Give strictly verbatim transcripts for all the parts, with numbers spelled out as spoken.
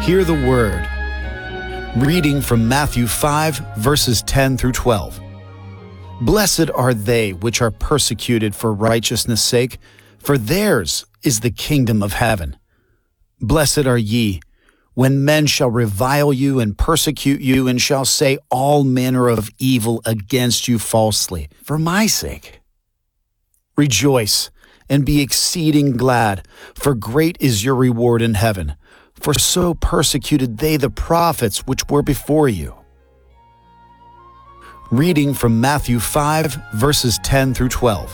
Hear the word. Reading from Matthew five, verses ten through twelve. Blessed are they which are persecuted for righteousness' sake, for theirs is the kingdom of heaven. Blessed are ye, when men shall revile you and persecute you, and shall say all manner of evil against you falsely, for my sake. Rejoice and be exceeding glad, for great is your reward in heaven. For so persecuted they the prophets which were before you. Reading from Matthew five, verses ten through twelve.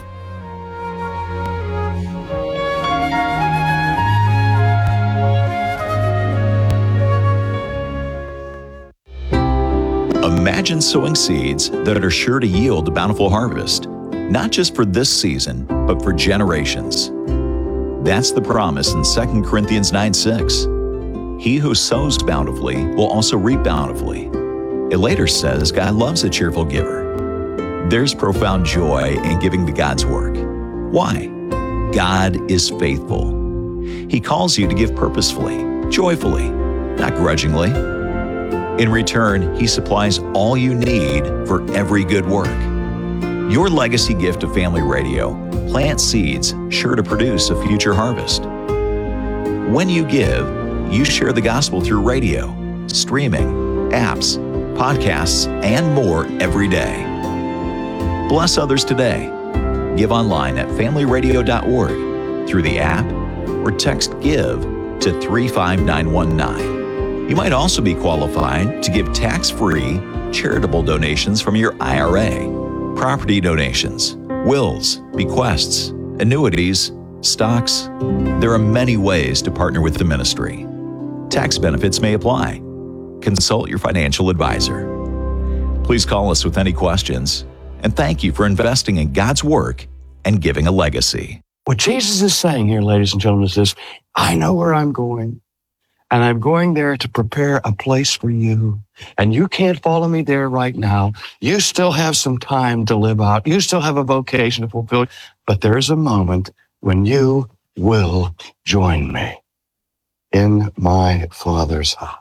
Imagine sowing seeds that are sure to yield a bountiful harvest, not just for this season, but for generations. That's the promise in Second Corinthians nine six. He who sows bountifully will also reap bountifully. It later says God loves a cheerful giver. There's profound joy in giving to God's work. Why? God is faithful. He calls you to give purposefully, joyfully, not grudgingly. In return, He supplies all you need for every good work. Your legacy gift to Family Radio plants seeds sure to produce a future harvest. When you give, you share the gospel through radio, streaming, apps, podcasts, and more every day. Bless others today. Give online at family radio dot org, through the app, or text GIVE to three five nine one nine. You might also be qualified to give tax-free charitable donations from your I R A, property donations, wills, bequests, annuities, stocks. There are many ways to partner with the ministry. Tax benefits may apply. Consult your financial advisor. Please call us with any questions, and thank you for investing in God's work and giving a legacy. What Jesus is saying here, ladies and gentlemen, is this: I know where I'm going, and I'm going there to prepare a place for you, and you can't follow me there right now. You still have some time to live out. You still have a vocation to fulfill, but there's a moment when you will join me in my Father's house.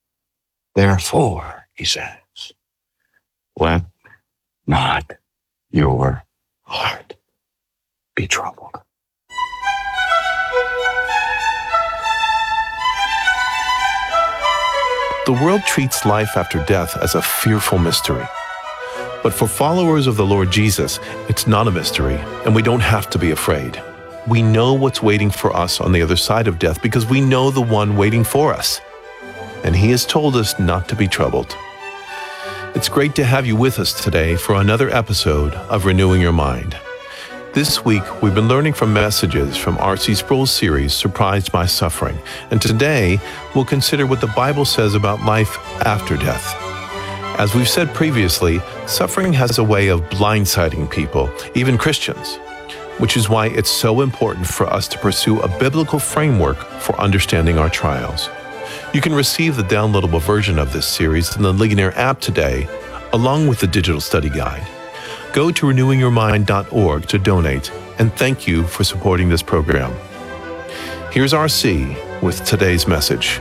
Therefore, he says, let not your heart be troubled. The world treats life after death as a fearful mystery. But for followers of the Lord Jesus, it's not a mystery, and we don't have to be afraid. We know what's waiting for us on the other side of death because we know the one waiting for us. And He has told us not to be troubled. It's great to have you with us today for another episode of Renewing Your Mind. This week, we've been learning from messages from R C Sproul's series, Surprised by Suffering. And today, we'll consider what the Bible says about life after death. As we've said previously, suffering has a way of blindsiding people, even Christians, which is why it's so important for us to pursue a biblical framework for understanding our trials. You can receive the downloadable version of this series in the Ligonier app today, along with the digital study guide. Go to renewing your mind dot org to donate, and thank you for supporting this program. Here's R C with today's message.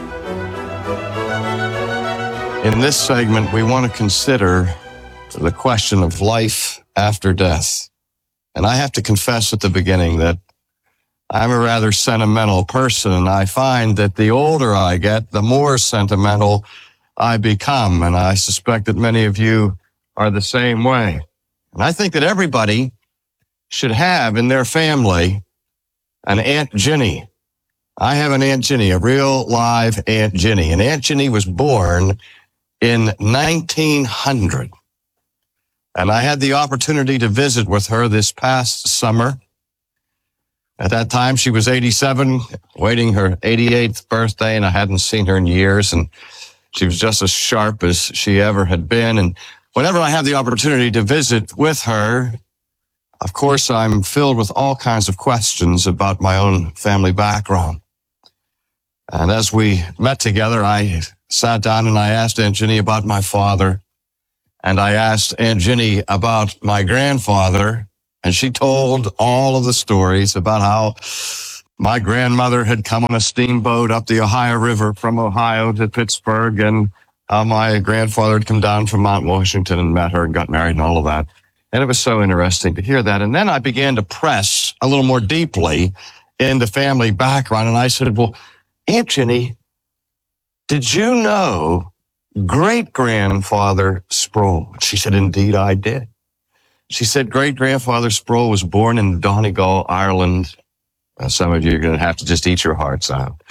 In this segment, we want to consider the question of life after death. And I have to confess at the beginning that I'm a rather sentimental person, and I find that the older I get, the more sentimental I become. And I suspect that many of you are the same way. And I think that everybody should have in their family an Aunt Ginny. I have an Aunt Ginny, a real live Aunt Ginny. And Aunt Ginny was born in nineteen hundred. And I had the opportunity to visit with her this past summer. At that time, she was eighty-seven, waiting her eighty-eighth birthday, and I hadn't seen her in years, and she was just as sharp as she ever had been. And whenever I have the opportunity to visit with her, of course, I'm filled with all kinds of questions about my own family background. And as we met together, I sat down and I asked Aunt Ginny about my father, and I asked Aunt Ginny about my grandfather, and she told all of the stories about how My grandmother had come on a steamboat up the Ohio River from Ohio to Pittsburgh, and uh, my grandfather had come down from Mount Washington and met her and got married and all of that. And it was so interesting to hear that. And then I began to press a little more deeply into family background. And I said, well, Aunt Jenny, did you know great-grandfather Sproul? She said, indeed, I did. She said, great-grandfather Sproul was born in Donegal, Ireland. Uh, some of you are going to have to just eat your hearts out.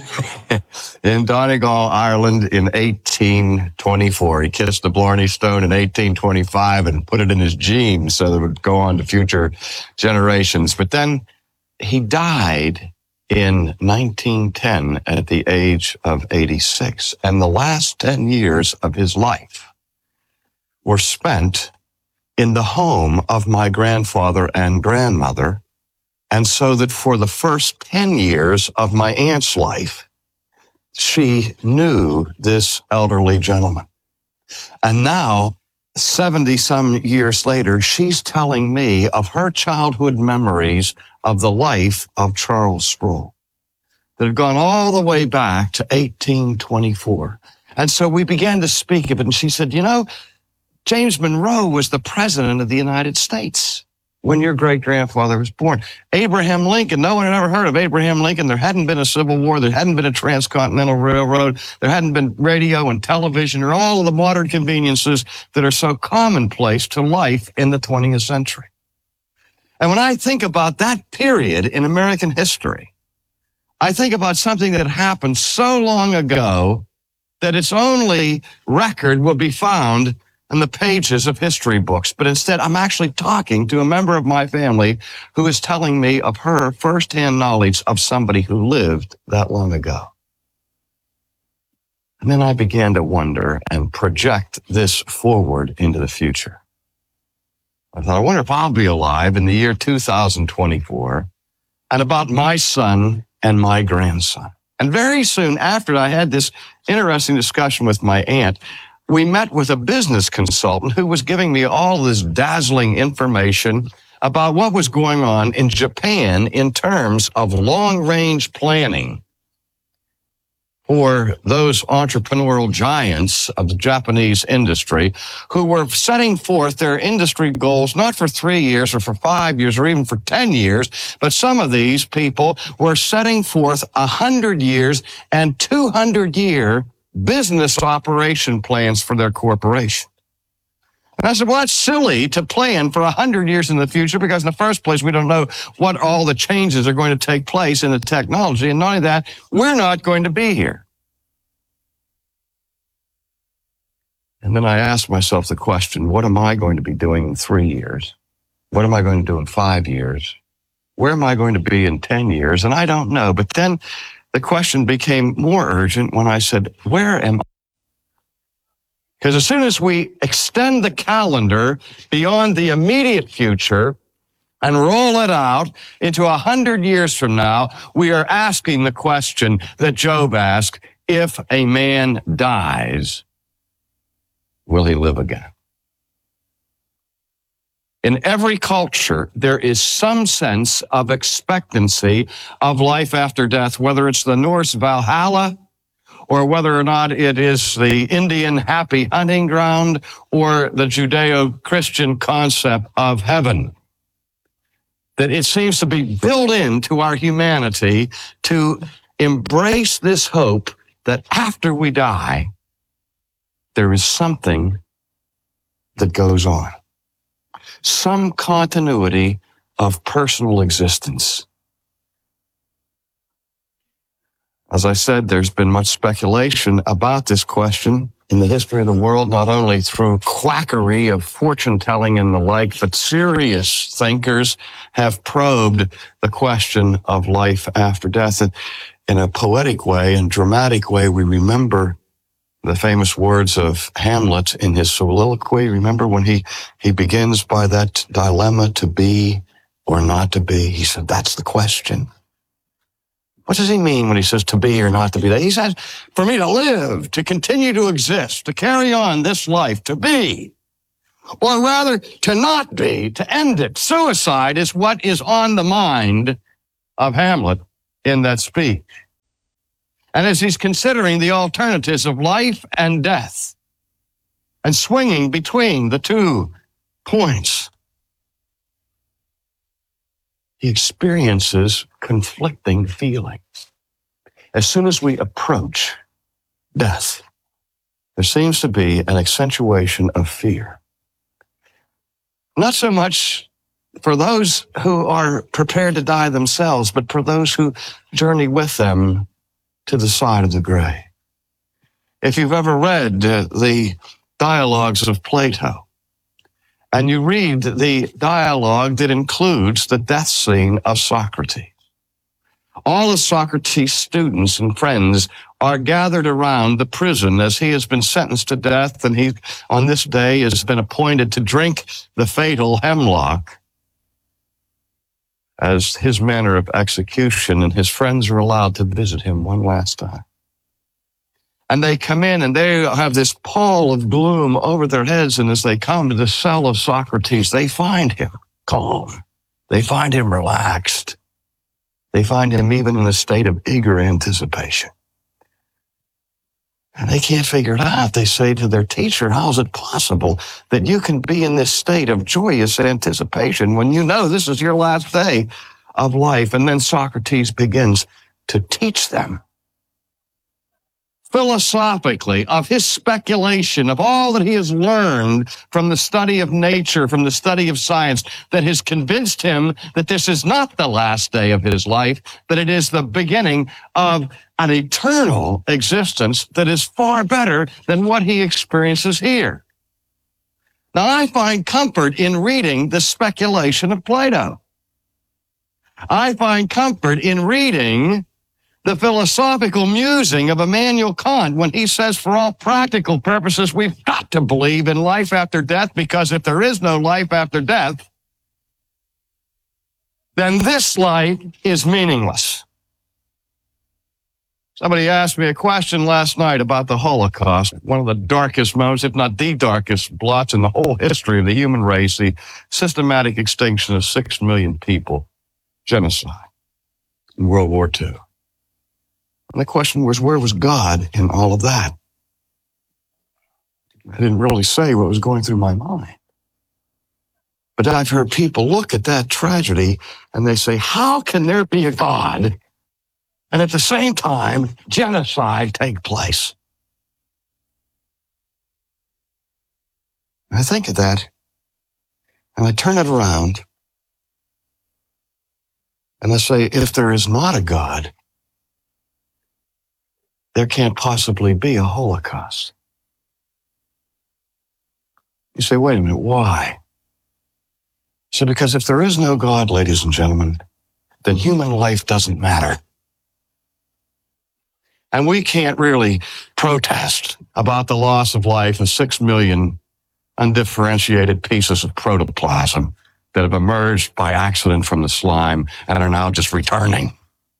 In Donegal, Ireland in eighteen twenty-four. He kissed the Blarney Stone in eighteen twenty-five and put it in his genes so that it would go on to future generations. But then he died in nineteen ten at the age of eighty-six. And the last ten years of his life were spent in the home of my grandfather and grandmother. And so that for the first ten years of my aunt's life, she knew this elderly gentleman. And now, seventy some years later, she's telling me of her childhood memories of the life of Charles Sproul that have gone all the way back to eighteen twenty-four. And so we began to speak of it, and she said, you know, James Monroe was the president of the United States when your great-grandfather was born. Abraham Lincoln, no one had ever heard of Abraham Lincoln. There hadn't been a Civil War. There hadn't been a transcontinental railroad. There hadn't been radio and television or all of the modern conveniences that are so commonplace to life in the twentieth century. And when I think about that period in American history, I think about something that happened so long ago that its only record will be found in the pages of history books. But instead, I'm actually talking to a member of my family who is telling me of her firsthand knowledge of somebody who lived that long ago. And then I began to wonder and project this forward into the future. I thought, I wonder if I'll be alive in the year two thousand twenty-four and about my son and my grandson. And very soon after I had this interesting discussion with my aunt, we met with a business consultant who was giving me all this dazzling information about what was going on in Japan in terms of long-range planning for those entrepreneurial giants of the Japanese industry who were setting forth their industry goals not for three years or for five years or even for ten years, but some of these people were setting forth one hundred years and two hundred year business operation plans for their corporation. And I said, well, that's silly to plan for one hundred years in the future because in the first place, we don't know what all the changes are going to take place in the technology. And not only that, we're not going to be here. And then I asked myself the question, what am I going to be doing in three years? What am I going to do in five years? Where am I going to be in ten years? And I don't know. But then the question became more urgent when I said, where am I? Because as soon as we extend the calendar beyond the immediate future and roll it out into a hundred years from now, we are asking the question that Job asked, if a man dies, will he live again? In every culture, there is some sense of expectancy of life after death, whether it's the Norse Valhalla, or whether or not it is the Indian happy hunting ground, or the Judeo-Christian concept of heaven. That it seems to be built into our humanity to embrace this hope that after we die, there is something that goes on. Some continuity of personal existence. As I said, there's been much speculation about this question in the history of the world, not only through quackery of fortune-telling and the like, but serious thinkers have probed the question of life after death. And in a poetic way and dramatic way, we remember the famous words of Hamlet in his soliloquy. Remember when he, he begins by that dilemma, to be or not to be? He said, that's the question. What does he mean when he says to be or not to be? He says, for me to live, to continue to exist, to carry on this life, to be, or rather to not be, to end it. Suicide is what is on the mind of Hamlet in that speech. And as he's considering the alternatives of life and death and swinging between the two points, he experiences conflicting feelings. As soon as we approach death, there seems to be an accentuation of fear. Not so much for those who are prepared to die themselves, but for those who journey with them to the side of the grave. If you've ever read uh, the dialogues of Plato, and you read the dialogue that includes the death scene of Socrates, all of Socrates' students and friends are gathered around the prison as he has been sentenced to death, and he, on this day, has been appointed to drink the fatal hemlock as his manner of execution, and his friends are allowed to visit him one last time. And they come in and they have this pall of gloom over their heads, and as they come to the cell of Socrates, they find him calm. They find him relaxed. They find him even in a state of eager anticipation. And they can't figure it out. They say to their teacher, how is it possible that you can be in this state of joyous anticipation when you know this is your last day of life? And then Socrates begins to teach them philosophically of his speculation, of all that he has learned from the study of nature, from the study of science, that has convinced him that this is not the last day of his life, that it is the beginning of an eternal existence that is far better than what he experiences here. Now, I find comfort in reading the speculation of Plato. I find comfort in reading the philosophical musing of Immanuel Kant when he says, for all practical purposes, we've got to believe in life after death, because if there is no life after death, then this life is meaningless. Somebody asked me a question last night about the Holocaust, one of the darkest moments, if not the darkest blots in the whole history of the human race, the systematic extinction of six million people, genocide in World War Two. And the question was, where was God in all of that? I didn't really say what was going through my mind. But I've heard people look at that tragedy and they say, how can there be a God and at the same time genocide take place? And I think of that and I turn it around and I say, if there is not a God, there can't possibly be a Holocaust. You say, wait a minute, why? So because if there is no God, ladies and gentlemen, then human life doesn't matter. And we can't really protest about the loss of life of six million undifferentiated pieces of protoplasm that have emerged by accident from the slime and are now just returning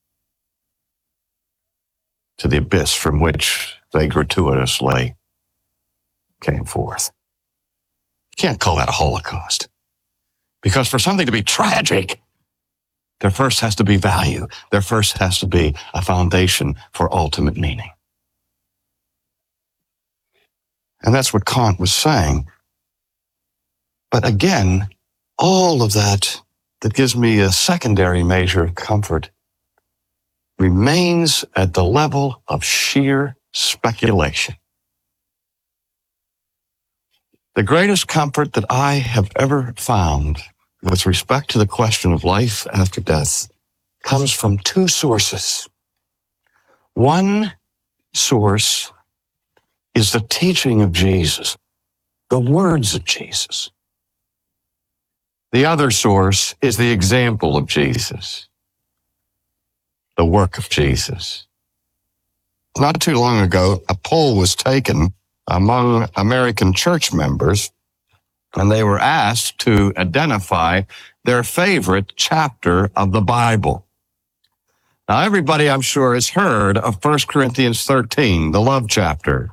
to the abyss from which they gratuitously came forth. You can't call that a Holocaust. Because for something to be tragic, there first has to be value. There first has to be a foundation for ultimate meaning. And that's what Kant was saying. But again, all of that that gives me a secondary measure of comfort remains at the level of sheer speculation. The greatest comfort that I have ever found with respect to the question of life after death comes from two sources. One source is the teaching of Jesus, the words of Jesus. The other source is the example of Jesus, the work of Jesus. Not too long ago, a poll was taken among American church members, and they were asked to identify their favorite chapter of the Bible. Now, everybody, I'm sure, has heard of First Corinthians thirteen, the love chapter.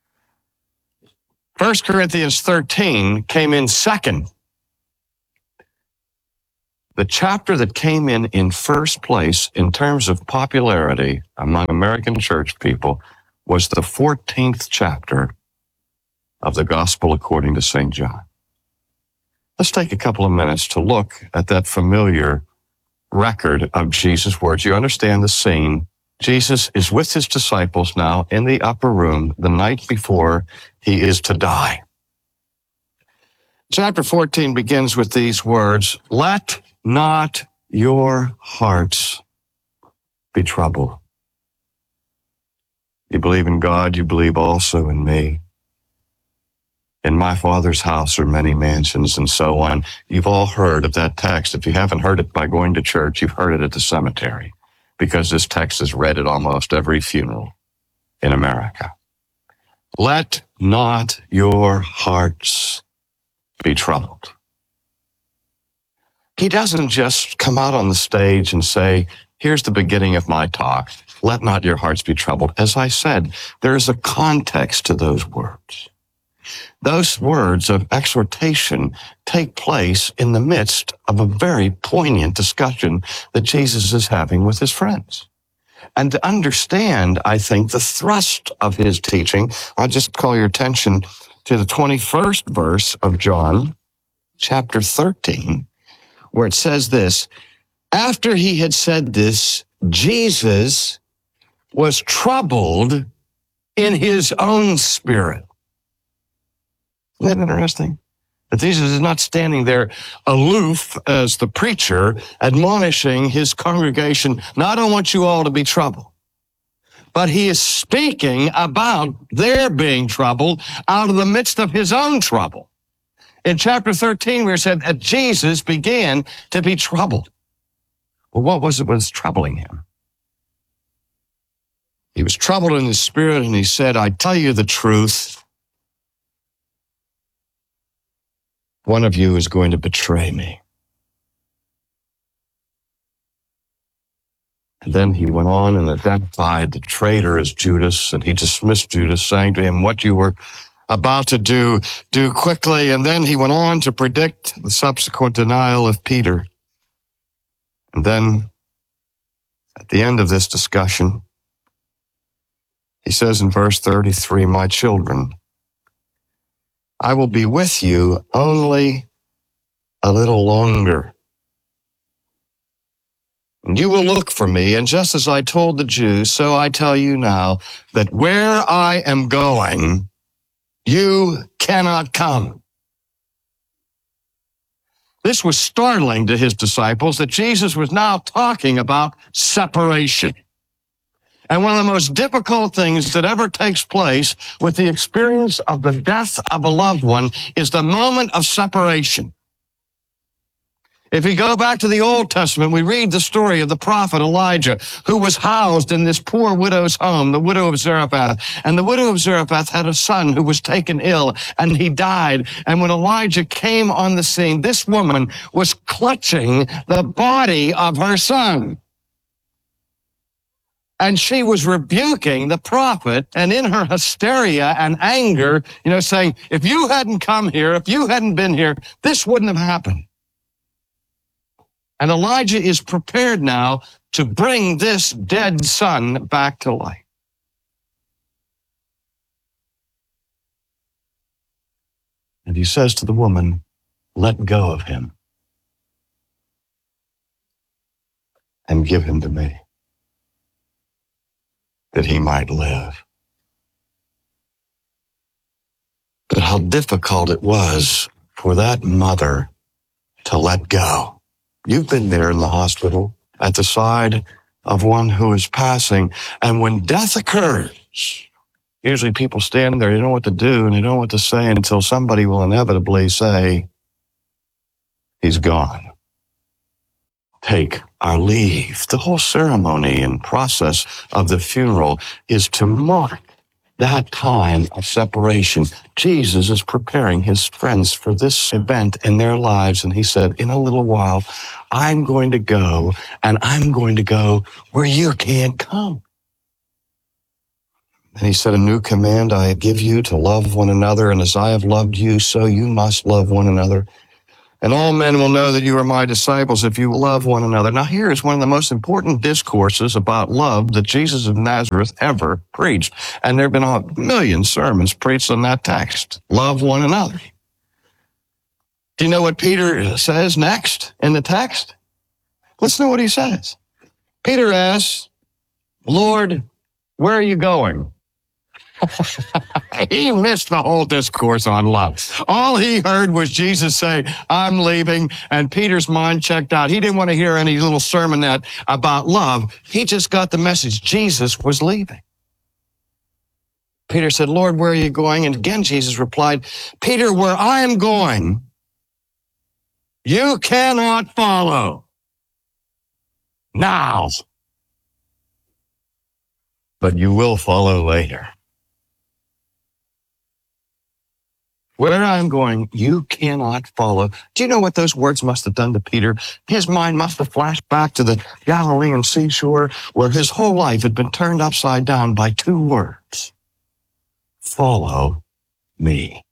First Corinthians thirteen came in second. The chapter that came in in first place in terms of popularity among American church people was the fourteenth chapter of the Gospel according to Saint John. Let's take a couple of minutes to look at that familiar record of Jesus' words. You understand the scene. Jesus is with his disciples now in the upper room the night before he is to die. Chapter fourteen begins with these words, "Let not your hearts be troubled. You believe in God, you believe also in me. In my Father's house are many mansions," and so on. You've all heard of that text. If you haven't heard it by going to church, you've heard it at the cemetery, because this text is read at almost every funeral in America. Let not your hearts be troubled. He doesn't just come out on the stage and say, here's the beginning of my talk. Let not your hearts be troubled. As I said, there is a context to those words. Those words of exhortation take place in the midst of a very poignant discussion that Jesus is having with his friends. And to understand, I think, the thrust of his teaching, I'll just call your attention to the twenty-first verse of John, chapter thirteen, where it says this, "After he had said this, Jesus was troubled in his own spirit." Isn't that interesting? That Jesus is not standing there aloof as the preacher, admonishing his congregation, "No, I don't want you all to be troubled." But he is speaking about their being troubled out of the midst of his own trouble. In chapter thirteen, we said that Jesus began to be troubled. Well, what was it that was troubling him? He was troubled in his spirit, and he said, "I tell you the truth. One of you is going to betray me." And then he went on and identified the traitor as Judas, and he dismissed Judas, saying to him, "What you were about to do, do quickly." And then he went on to predict the subsequent denial of Peter. And then at the end of this discussion, he says in verse thirty-three, "My children, I will be with you only a little longer. And you will look for me, and just as I told the Jews, so I tell you now, that where I am going, you cannot come." This was startling to his disciples, that Jesus was now talking about separation. And one of the most difficult things that ever takes place with the experience of the death of a loved one is the moment of separation. If we go back to the Old Testament, we read the story of the prophet Elijah, who was housed in this poor widow's home, the widow of Zarephath. And the widow of Zarephath had a son who was taken ill, and he died. And when Elijah came on the scene, this woman was clutching the body of her son. And she was rebuking the prophet, and in her hysteria and anger, you know, saying, if you hadn't come here, if you hadn't been here, this wouldn't have happened. And Elijah is prepared now to bring this dead son back to life. And he says to the woman, "Let go of him and give him to me, that he might live." But how difficult it was for that mother to let go. You've been there in the hospital at the side of one who is passing, and when death occurs, usually people stand there, they don't know what to do, and they don't know what to say until somebody will inevitably say, "He's gone." Take our leave. The whole ceremony and process of the funeral is to mark that time of separation. Jesus is preparing his friends for this event in their lives, and he said, in a little while, I'm going to go, and I'm going to go where you can't come. And he said, "A new command I give you, to love one another, and as I have loved you, so you must love one another. And all men will know that you are my disciples if you love one another. Now, here is one of the most important discourses about love that Jesus of Nazareth ever preached. And there have been a million sermons preached on that text. Love one another. Do you know what Peter says next in the text? Listen to what he says. Peter asks, Lord, where are you going? He missed the whole discourse on love. All he heard was Jesus say, I'm leaving, and Peter's mind checked out. He didn't want to hear any little sermonette about love. He just got the message. Jesus was leaving. Peter said, Lord, where are you going? And again, Jesus replied, Peter, where I am going, you cannot follow now, but you will follow later. Where I'm going, you cannot follow. Do you know what those words must have done to Peter? His mind must have flashed back to the Galilean seashore where his whole life had been turned upside down by two words. Follow me.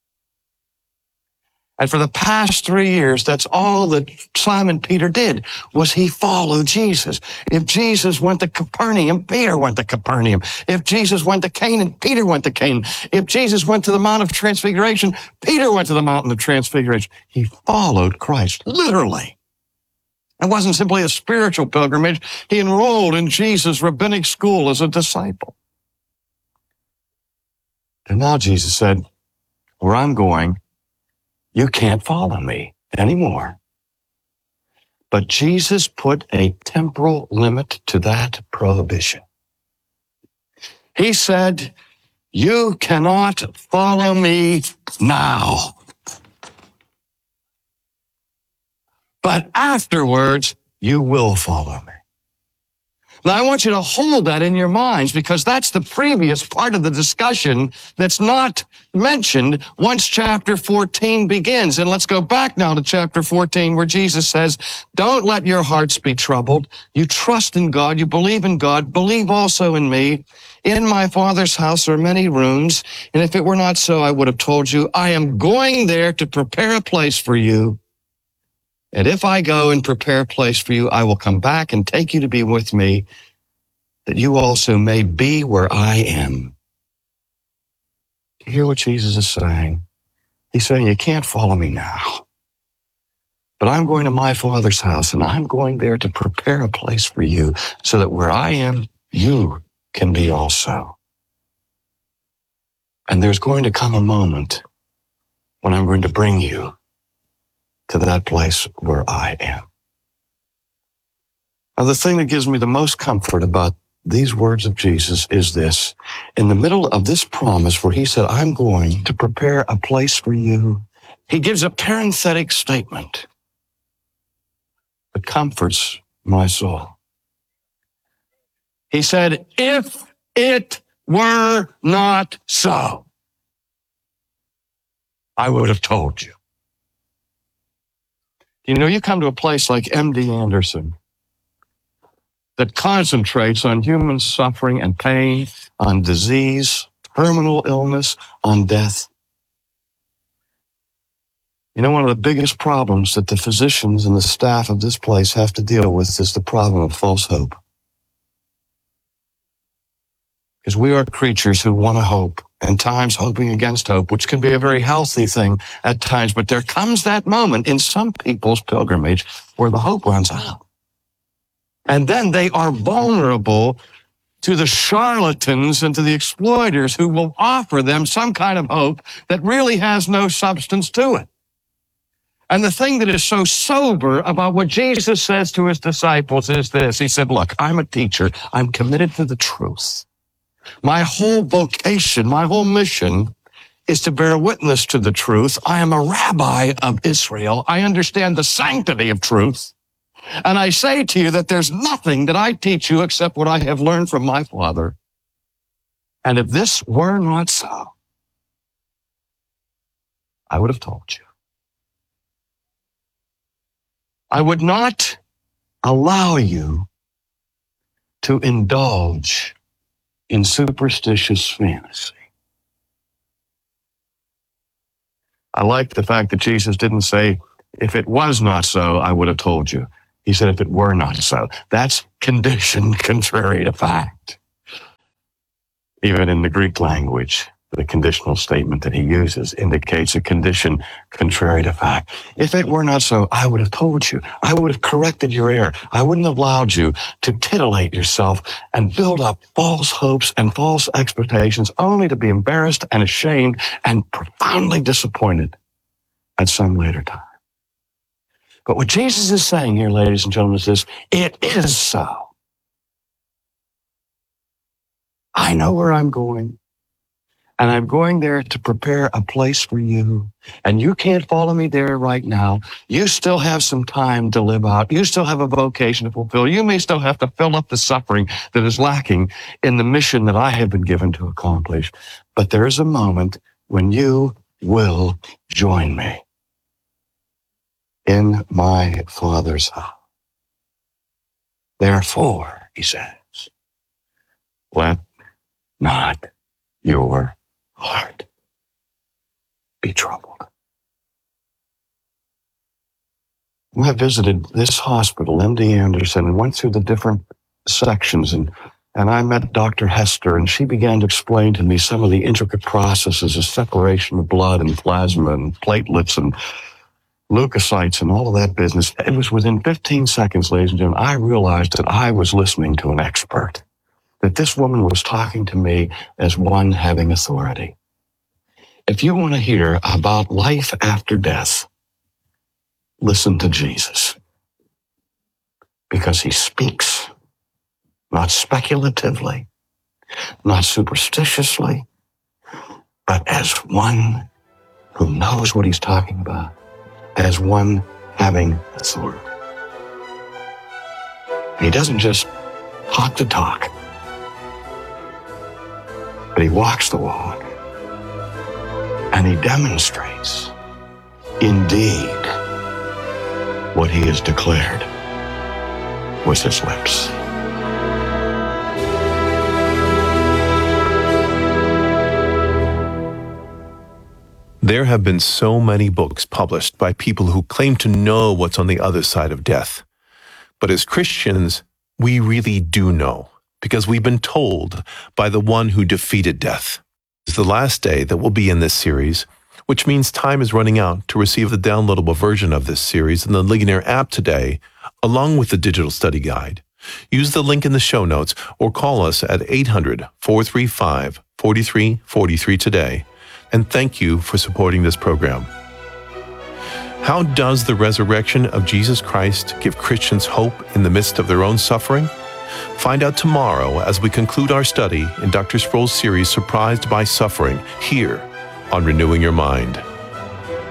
And for the past three years, that's all that Simon Peter did, was he followed Jesus. If Jesus went to Capernaum, Peter went to Capernaum. If Jesus went to Canaan, Peter went to Canaan. If Jesus went to the Mount of Transfiguration, Peter went to the Mountain of Transfiguration. He followed Christ, literally. It wasn't simply a spiritual pilgrimage. He enrolled in Jesus' rabbinic school as a disciple. And now Jesus said, where I'm going, you can't follow me anymore. But Jesus put a temporal limit to that prohibition. He said, you cannot follow me now. But afterwards, you will follow me. Now, I want you to hold that in your minds because that's the previous part of the discussion that's not mentioned once chapter fourteen begins. And let's go back now to chapter fourteen where Jesus says, don't let your hearts be troubled. You trust in God. You believe in God. Believe also in me. In my Father's house are many rooms. And if it were not so, I would have told you, I am going there to prepare a place for you. And if I go and prepare a place for you, I will come back and take you to be with me, that you also may be where I am. Do you hear what Jesus is saying? He's saying, you can't follow me now. But I'm going to my Father's house, and I'm going there to prepare a place for you, so that where I am, you can be also. And there's going to come a moment when I'm going to bring you to that place where I am. Now, the thing that gives me the most comfort about these words of Jesus is this. In the middle of this promise where he said, I'm going to prepare a place for you, he gives a parenthetic statement that comforts my soul. He said, if it were not so, I would have told you. You know, you come to a place like M D Anderson that concentrates on human suffering and pain, on disease, terminal illness, on death. You know, one of the biggest problems that the physicians and the staff of this place have to deal with is the problem of false hope. Because we are creatures who want to hope, and times hoping against hope, which can be a very healthy thing at times. But there comes that moment in some people's pilgrimage where the hope runs out. And then they are vulnerable to the charlatans and to the exploiters who will offer them some kind of hope that really has no substance to it. And the thing that is so sober about what Jesus says to his disciples is this. He said, look, I'm a teacher. I'm committed to the truth. My whole vocation, my whole mission is to bear witness to the truth. I am a rabbi of Israel. I understand the sanctity of truth. And I say to you that there's nothing that I teach you except what I have learned from my Father. And if this were not so, I would have told you. I would not allow you to indulge in superstitious fantasy. I like the fact that Jesus didn't say, if it was not so, I would have told you. He said, if it were not so. That's condition contrary to fact. Even in the Greek language, the conditional statement that he uses indicates a condition contrary to fact. If it were not so, I would have told you. I would have corrected your error. I wouldn't have allowed you to titillate yourself and build up false hopes and false expectations only to be embarrassed and ashamed and profoundly disappointed at some later time. But what Jesus is saying here, ladies and gentlemen, is this: it is so. I know where I'm going. And I'm going there to prepare a place for you. And you can't follow me there right now. You still have some time to live out. You still have a vocation to fulfill. You may still have to fill up the suffering that is lacking in the mission that I have been given to accomplish. But there is a moment when you will join me in my Father's house. Therefore, he says, let not your heart be troubled. I visited this hospital, M D Anderson, and went through the different sections, and, and I met Doctor Hester, and she began to explain to me some of the intricate processes of separation of blood and plasma and platelets and leukocytes and all of that business. It was within fifteen seconds, ladies and gentlemen, I realized that I was listening to an expert, that this woman was talking to me as one having authority. If you want to hear about life after death, listen to Jesus. Because he speaks, not speculatively, not superstitiously, but as one who knows what he's talking about, as one having authority. He doesn't just talk the talk, but he walks the walk, and he demonstrates, indeed, what he has declared with his lips. There have been so many books published by people who claim to know what's on the other side of death. But as Christians, we really do know, because we've been told by the one who defeated death. It's the last day that will be in this series, which means time is running out to receive the downloadable version of this series in the Ligonier app today, along with the digital study guide. Use the link in the show notes or call us at eight hundred, four three five, four three four three today. And thank you for supporting this program. How does the resurrection of Jesus Christ give Christians hope in the midst of their own suffering? Find out tomorrow as we conclude our study in Doctor Sproul's series, Surprised by Suffering, here on Renewing Your Mind.